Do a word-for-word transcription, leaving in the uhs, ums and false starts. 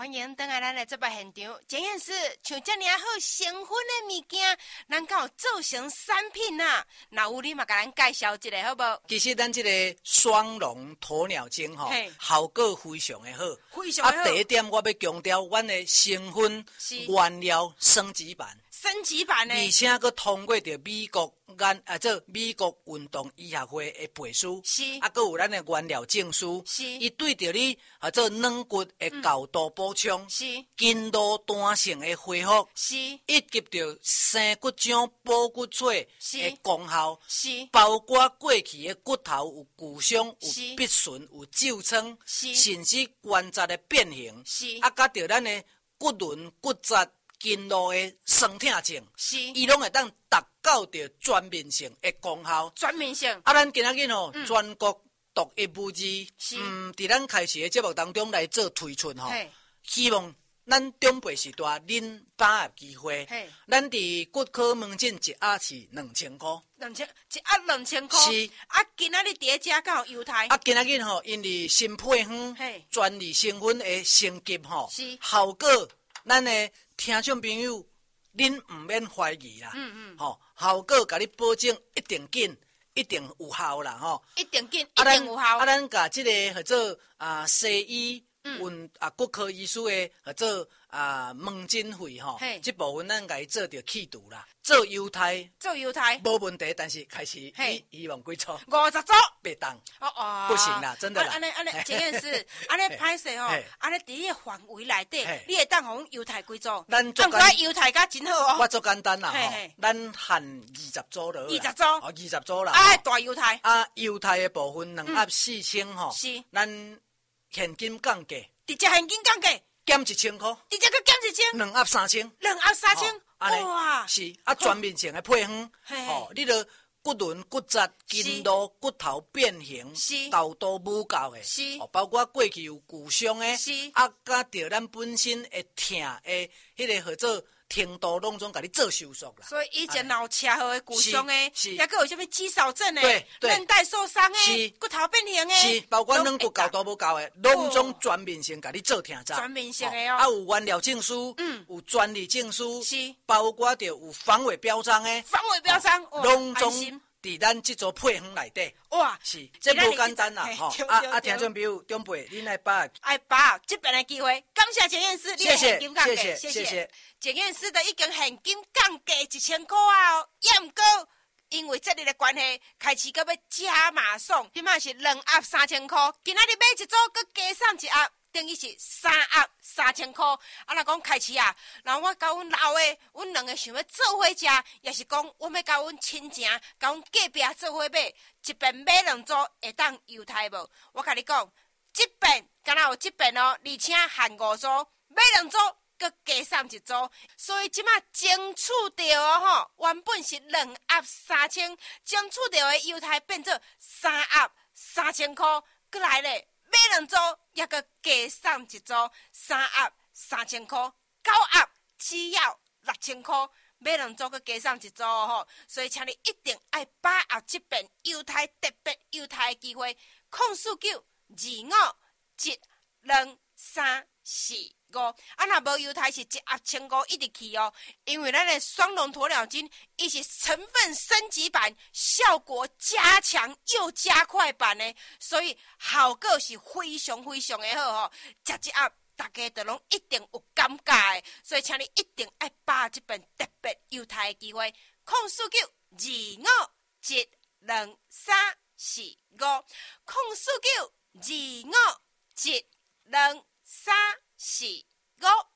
欢迎登来咱的节目现场。检验师像这么好成分的物件，咱敢有做成产品啊？那有你嘛，甲咱介绍一下好不？ 其实咱这个双龙鸵鸟精吼，效果非常的好。 非常的好。 啊，第一点我要强调，阮的成分原料升级版。 升级版呢， 而且佫通过着美国咱啊，这美国运动医学会的背书， 是啊，佫有咱的原料证书， 是伊对着你啊，这软骨的厚度补充， 是筋络弹性的恢复， 是以及着生骨浆补骨髓的功效， 是包括过去的骨头有骨伤、有逼损、有皱疮，甚至关节的变形， 是啊，甲着咱的骨轮骨质。筋络的酸痛症， 是伊拢会当达到着全面性的功效。 全面性啊，咱今仔日吼，嗯、全国独一无二，嗯，伫咱开始的节目当中来做推出吼，希望咱长辈时代恁把握机会。咱伫骨科门诊一盒是两千块， 两千一盒两千块。是啊，今仔日伫遮刚好犹太。 啊，今仔日吼，因为新配方专利成分的升级吼，效果咱的。听众朋友，恁唔免怀疑啦，嗯嗯，吼、哦，效果甲你保证一定紧，一定有效啦，吼、哦， 一定紧，一定有效。 啊，咱甲即个叫做啊西医运啊骨科医师的叫做啊门诊费吼，即部分咱甲伊做着去除啦，做犹太， 做犹太无问题，但是开始希希望几组， 五十组， 别当， 哦哦， 不行啦，真的啦。 安尼安尼，这件事，安尼歹势吼，安尼伫你的范围内底，你会当互犹太几组？ 咱做简，犹太甲真好哦。 我做简单啦吼，咱限二十组了。 二十组， 哦，二十组啦。 啊，大犹太。 啊，犹太的部分两盒四千吼，是，咱现金降价， 直接现金降价， 减一千块， 直接佮减一千， 两盒三千， 两盒三千， 哇，是啊，全面性的配方，哦，你著骨轮、骨质、筋络、骨头变形，厚度无够的，哦，包括过去有骨伤的，啊，甲着咱本身会痛的，迄个叫做程度拢总甲你做手术啦。 所以以前有车祸的骨伤的，也个有啥物肌少症的， 对对， 韧带受伤的，骨头变形的， 是包括软骨厚度无够的，拢总全面性甲你做听查。 全面性的哦， 啊，有原料证书，嗯，有专利证书，是包括着有防伪标章的， 防伪标章， 拢总伫咱这组配方内底。哇，是，这无简单啦，吼！啊啊，听众朋友长辈，恁来把握， 爱把握这边的机会，感谢检验师， 谢谢， 谢谢谢，谢谢。 检验师的已经现金降价一千块啊！也毋过，因为这里的关系，开始搁要加码送，起码是两盒三千块。今仔日买一组，搁加送一盒，等于是三盒三千块。啊，若讲开始啊，然后我甲阮老的，阮两个想要做伙食，也是讲我要甲阮亲情、甲阮隔壁做伙买，一边买两组会当犹太无？我甲你讲，这边敢若有这边哦，而且限五组，买两组。搁加送一组，所以即马争取到哦吼，原本是两盒三千，争取到的犹太变做三盒三千块，搁来咧买两组，也搁加送一组，三盒三千块，九盒只要六千块，买两组搁加送一组哦吼，所以请你一定爱把握这边犹太特别犹太的机会，控诉九二五一两三四。啊，若无犹太是一盒千五一直去哦，因为咱的双龙鸵鸟精，伊是成分升级版，效果加强又加快版的，所以效果是非常非常的好哦。食一盒，大家都拢一定有感觉的，所以请你一定爱把这本特别犹太的机会，控诉九二五一两三四五，控诉九二五一两三四五。